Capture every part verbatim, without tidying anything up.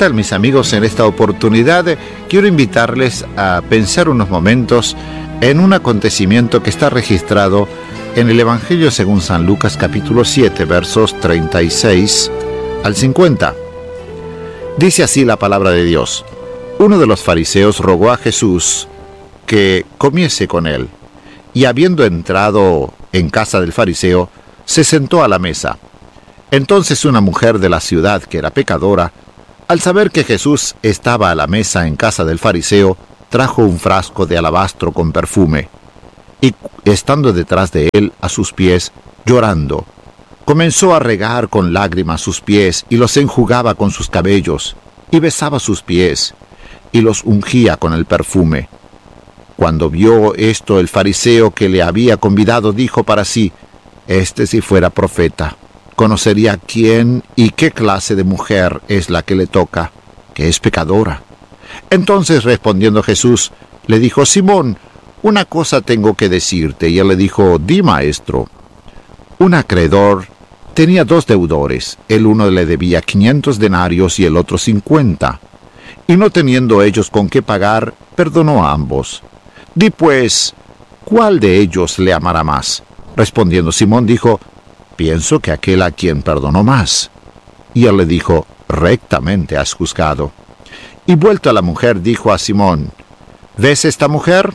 tal, mis amigos? En esta oportunidad quiero invitarles a pensar unos momentos en un acontecimiento que está registrado en el Evangelio según San Lucas capítulo siete, versos treinta y seis al cincuenta. Dice así la palabra de Dios: uno de los fariseos rogó a Jesús que comiese con él, y habiendo entrado en casa del fariseo, se sentó a la mesa. Entonces una mujer de la ciudad, que era pecadora, al saber que Jesús estaba a la mesa en casa del fariseo, trajo un frasco de alabastro con perfume, y estando detrás de él a sus pies, llorando, comenzó a regar con lágrimas sus pies, y los enjugaba con sus cabellos, y besaba sus pies, y los ungía con el perfume. Cuando vio esto el fariseo que le había convidado, dijo para sí: Este, si fuera profeta, conocería quién y qué clase de mujer es la que le toca, que es pecadora. Entonces, respondiendo Jesús, le dijo: Simón, una cosa tengo que decirte. Y él le dijo: Di, maestro. Un acreedor tenía dos deudores. El uno le debía quinientos denarios y el otro cincuenta. Y no teniendo ellos con qué pagar, perdonó a ambos. Di pues, ¿cuál de ellos le amará más? Respondiendo Simón dijo: Pienso que aquel a quien perdonó más. Y él le dijo: Rectamente has juzgado. Y vuelto a la mujer, dijo a Simón: ¿Ves esta mujer?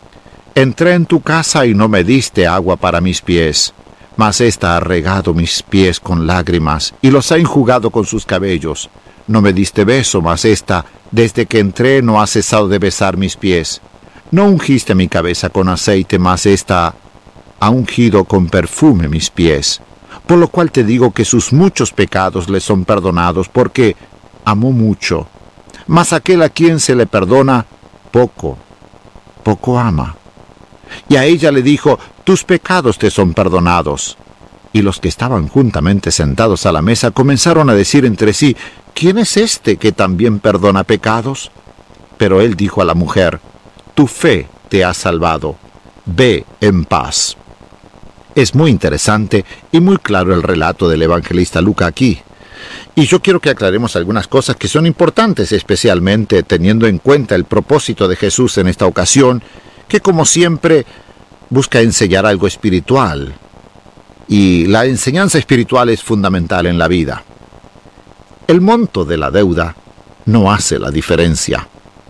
Entré en tu casa y no me diste agua para mis pies, mas ésta ha regado mis pies con lágrimas y los ha enjugado con sus cabellos. No me diste beso, mas ésta, desde que entré, no ha cesado de besar mis pies. No ungiste mi cabeza con aceite, mas ésta ha ungido con perfume mis pies. Por lo cual te digo que sus muchos pecados le son perdonados, porque amó mucho. Mas aquel a quien se le perdona, poco, poco ama. Y a ella le dijo: Tus pecados te son perdonados. Y los que estaban juntamente sentados a la mesa comenzaron a decir entre sí: ¿Quién es este que también perdona pecados? Pero él dijo a la mujer: Tu fe te ha salvado. Ve en paz. Es muy interesante y muy claro el relato del evangelista Lucas aquí. Y yo quiero que aclaremos algunas cosas que son importantes, especialmente teniendo en cuenta el propósito de Jesús en esta ocasión, que como siempre busca enseñar algo espiritual. Y la enseñanza espiritual es fundamental en la vida. El monto de la deuda no hace la diferencia.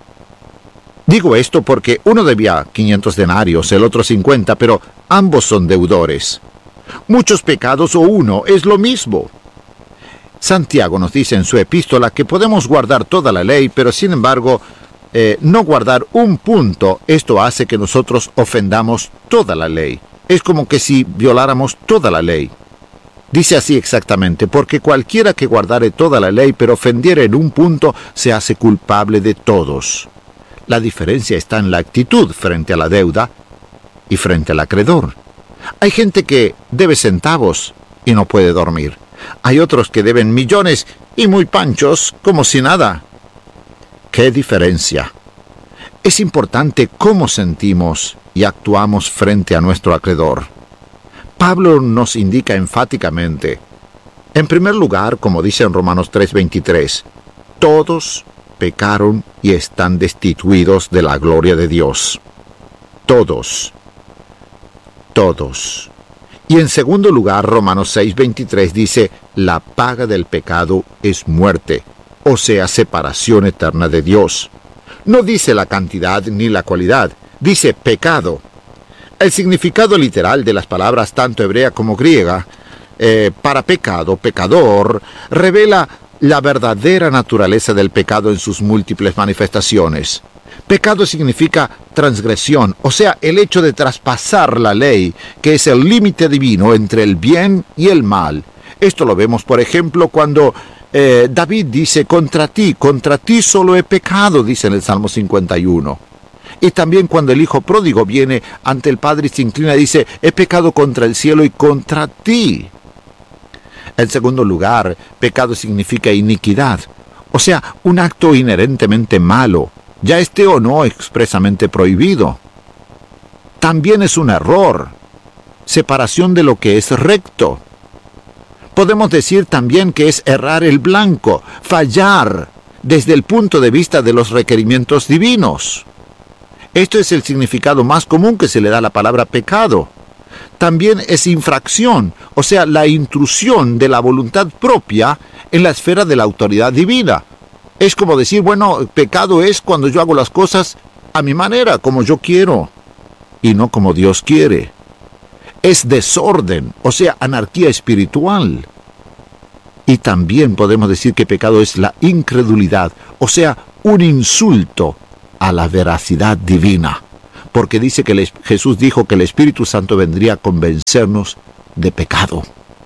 Digo esto porque uno debía quinientos denarios, el otro cincuenta, pero ambos son deudores. Muchos pecados o uno es lo mismo. Santiago nos dice en su epístola que podemos guardar toda la ley, pero sin embargo, eh, no guardar un punto, esto hace que nosotros ofendamos toda la ley. Es como que si violáramos toda la ley. Dice así exactamente: porque cualquiera que guardare toda la ley, pero ofendiere en un punto, se hace culpable de todos. La diferencia está en la actitud frente a la deuda y frente al acreedor. Hay gente que debe centavos y no puede dormir. Hay otros que deben millones y muy panchos, como si nada. ¡Qué diferencia! Es importante cómo sentimos y actuamos frente a nuestro acreedor. Pablo nos indica enfáticamente, en primer lugar, como dice en Romanos tres veintitrés, todos pecaron y están destituidos de la gloria de Dios. Todos. Todos. Y en segundo lugar, Romanos seis veintitrés dice: la paga del pecado es muerte, o sea, separación eterna de Dios. No dice la cantidad ni la cualidad, dice pecado. El significado literal de las palabras tanto hebrea como griega, eh, para pecado, pecador, revela la verdadera naturaleza del pecado en sus múltiples manifestaciones. Pecado significa transgresión, o sea, el hecho de traspasar la ley, que es el límite divino entre el bien y el mal. Esto lo vemos, por ejemplo, cuando eh, David dice: contra ti, contra ti solo he pecado, dice en el Salmo cincuenta y uno. Y también cuando el hijo pródigo viene ante el padre y se inclina y dice: he pecado contra el cielo y contra ti. En segundo lugar, pecado significa iniquidad, o sea, un acto inherentemente malo, ya esté o no expresamente prohibido. También es un error, separación de lo que es recto. Podemos decir también que es errar el blanco, fallar, desde el punto de vista de los requerimientos divinos. Esto es el significado más común que se le da a la palabra pecado. También es infracción, o sea, la intrusión de la voluntad propia en la esfera de la autoridad divina. Es como decir, bueno, pecado es cuando yo hago las cosas a mi manera, como yo quiero, y no como Dios quiere. Es desorden, o sea, anarquía espiritual. Y también podemos decir que pecado es la incredulidad, o sea, un insulto a la veracidad divina. Porque dice que el, Jesús dijo que el Espíritu Santo vendría a convencernos de pecado.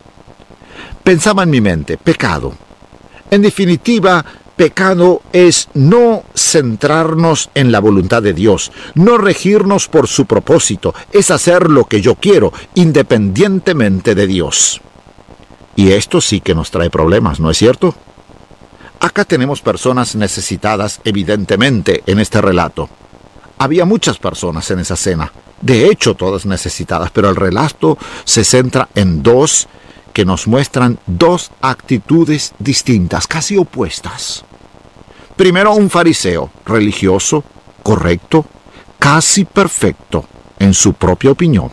Pensaba en mi mente, pecado. En definitiva, pecado es no centrarnos en la voluntad de Dios, no regirnos por su propósito, es hacer lo que yo quiero, independientemente de Dios. Y esto sí que nos trae problemas, ¿no es cierto? Acá tenemos personas necesitadas, evidentemente, en este relato. Había muchas personas en esa cena, de hecho todas necesitadas, pero el relato se centra en dos que nos muestran dos actitudes distintas, casi opuestas. Primero, un fariseo, religioso, correcto, casi perfecto en su propia opinión.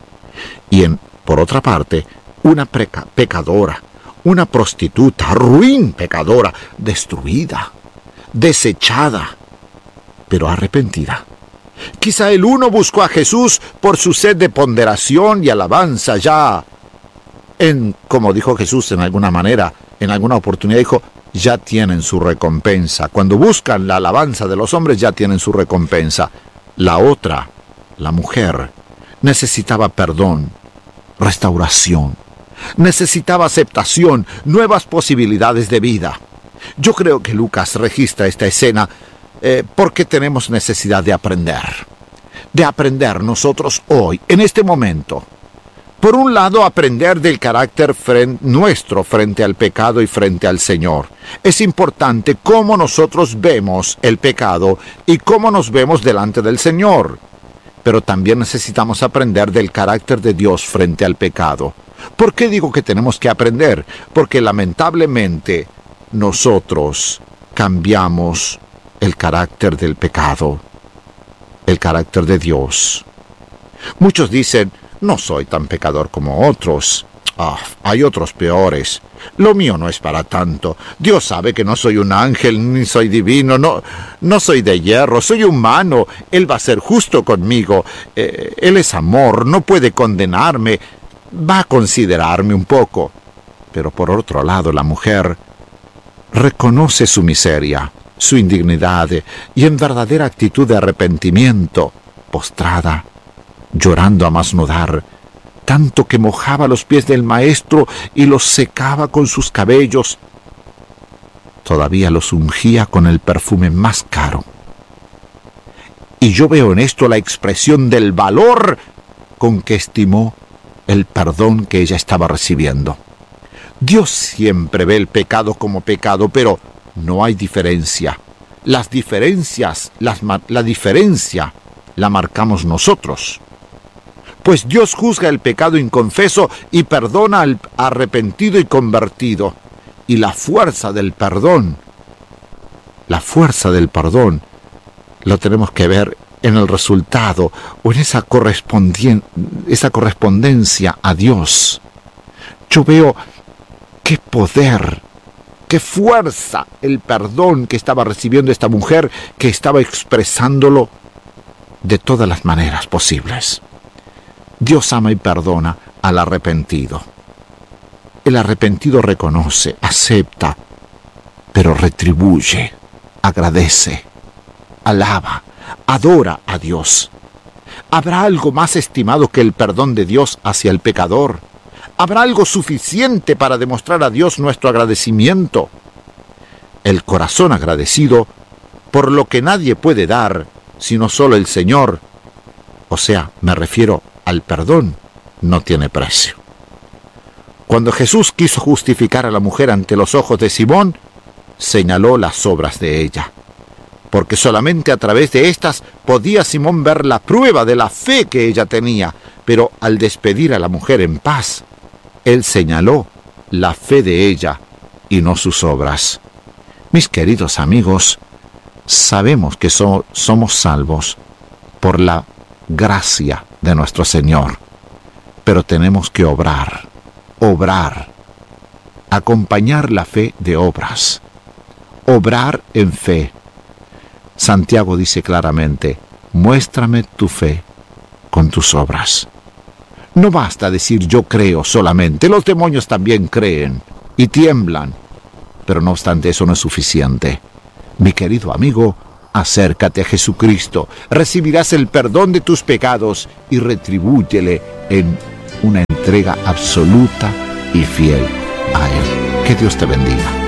Y en, por otra parte, una preca- pecadora, una prostituta, ruin pecadora, destruida, desechada, pero arrepentida. Quizá el uno buscó a Jesús por su sed de ponderación y alabanza ya. En, como dijo Jesús en alguna manera, en alguna oportunidad dijo, ya tienen su recompensa. Cuando buscan la alabanza de los hombres, ya tienen su recompensa. La otra, la mujer, necesitaba perdón, restauración, necesitaba aceptación, nuevas posibilidades de vida. Yo creo que Lucas registra esta escena eh, porque tenemos necesidad de aprender, de aprender nosotros hoy, en este momento. Por un lado, aprender del carácter frente, nuestro frente al pecado y frente al Señor. Es importante cómo nosotros vemos el pecado y cómo nos vemos delante del Señor. Pero también necesitamos aprender del carácter de Dios frente al pecado. ¿Por qué digo que tenemos que aprender? Porque lamentablemente nosotros cambiamos el carácter del pecado, el carácter de Dios. Muchos dicen, no soy tan pecador como otros. Ah, hay otros peores. Lo mío no es para tanto. Dios sabe que no soy un ángel, ni soy divino, no, no soy de hierro, soy humano. Él va a ser justo conmigo. Eh, él es amor, no puede condenarme. Va a considerarme un poco. Pero por otro lado, la mujer reconoce su miseria, su indignidad, y en verdadera actitud de arrepentimiento, postrada, llorando a más no dar, tanto que mojaba los pies del maestro y los secaba con sus cabellos. Todavía los ungía con el perfume más caro. Y yo veo en esto la expresión del valor con que estimó el perdón que ella estaba recibiendo. Dios siempre ve el pecado como pecado, pero no hay diferencia. Las diferencias, las, la diferencia la marcamos nosotros. Pues Dios juzga el pecado inconfeso y perdona al arrepentido y convertido. Y la fuerza del perdón, la fuerza del perdón, lo tenemos que ver en el resultado o en esa, correspondien- esa correspondencia a Dios. Yo veo qué poder, qué fuerza el perdón que estaba recibiendo esta mujer, que estaba expresándolo de todas las maneras posibles. Dios ama y perdona al arrepentido. El arrepentido reconoce, acepta, pero retribuye, agradece, alaba, adora a Dios. ¿Habrá algo más estimado que el perdón de Dios hacia el pecador? ¿Habrá algo suficiente para demostrar a Dios nuestro agradecimiento? El corazón agradecido, por lo que nadie puede dar, sino solo el Señor, o sea, me refiero al perdón, no tiene precio. Cuando Jesús quiso justificar a la mujer ante los ojos de Simón, señaló las obras de ella, porque solamente a través de estas podía Simón ver la prueba de la fe que ella tenía, pero al despedir a la mujer en paz, él señaló la fe de ella y no sus obras. Mis queridos amigos, sabemos que so- somos salvos por la gracia de nuestro Señor, pero tenemos que obrar, obrar, acompañar la fe de obras, obrar en fe. Santiago dice claramente, muéstrame tu fe con tus obras. No basta decir yo creo solamente, los demonios también creen y tiemblan, pero no obstante eso no es suficiente. Mi querido amigo, acércate a Jesucristo, recibirás el perdón de tus pecados y retribúyele en una entrega absoluta y fiel a Él. Que Dios te bendiga.